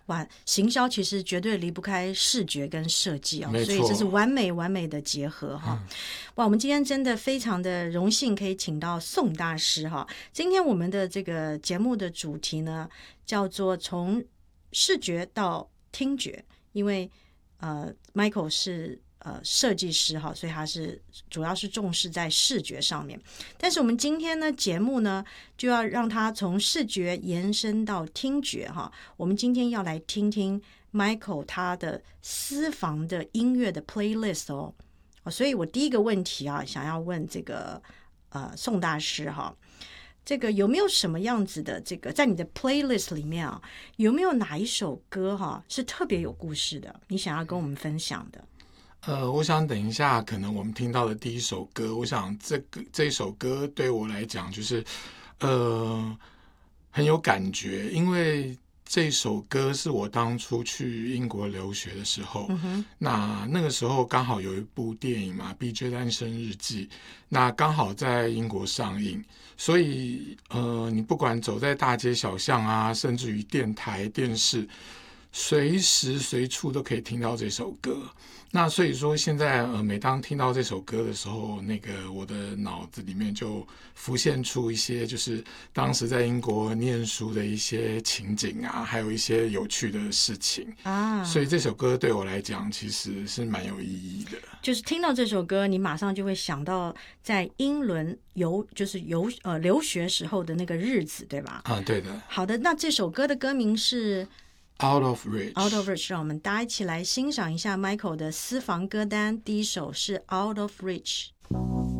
哇，行销其实绝对离不开视觉跟设计哦，所以这是完美的结合哈。哇，我们今天真的非常的荣幸可以请到宋大师哈。今天我们的这个节目的主题呢，叫做从视觉到听觉，因为Michael 是设计师哈，所以他是主要是重视在视觉上面。但是我们今天呢节目呢就要让他从视觉延伸到听觉哈。我们今天要来听听 Michael 他的私房的音乐的 playlist 哦。所以我第一个问题啊，想要问这个宋大师哈。这个有没有什么样子的这个在你的 playlist 里面啊，有没有哪一首歌哈是特别有故事的，你想要跟我们分享的？ 我想等一下可能我们听到的第一首歌，我想这一首歌对我来讲就是很有感觉，因为这首歌是我当初去英国留学的时候，那个时候刚好有一部电影嘛，《BJ 单身日记》，那刚好在英国上映，所以你不管走在大街小巷啊，甚至于电台、电视，随时随处都可以听到这首歌。那所以说现在每当听到这首歌的时候，那个我的脑子里面就浮现出一些就是当时在英国念书的一些情景啊，还有一些有趣的事情啊，所以这首歌对我来讲其实是蛮有意义的。 就是听到这首歌，你马上就会想到在英伦留学时候的那个日子，对吧？ 啊，对的。 好的，那这首歌的歌名是 Out of Reach， 让我们大家一起来欣赏一下 Michael 的私房歌单。第一首是 Out of Reach。